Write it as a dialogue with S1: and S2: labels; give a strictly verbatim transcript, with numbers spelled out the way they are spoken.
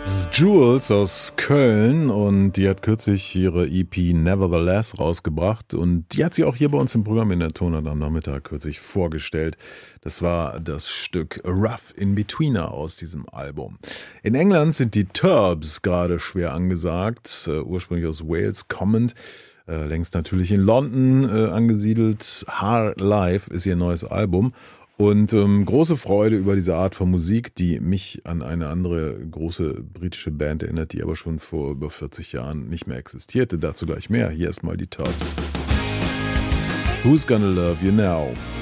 S1: Jules aus Köln und die hat kürzlich ihre E P Nevertheless rausgebracht und die hat sie auch hier bei uns im Programm in der Tonart am Nachmittag kürzlich vorgestellt. Das war das Stück A Rough In-Betweener aus diesem Album. In England sind die Turbs gerade schwer angesagt, uh, ursprünglich aus Wales kommend, uh, längst natürlich in London uh, angesiedelt. Hard Life ist ihr neues Album. Und ähm, große Freude über diese Art von Musik, die mich an eine andere große britische Band erinnert, die aber schon vor über vierzig Jahren nicht mehr existierte. Dazu gleich mehr. Hier erstmal die Turbs. Who's Gonna Love You Now?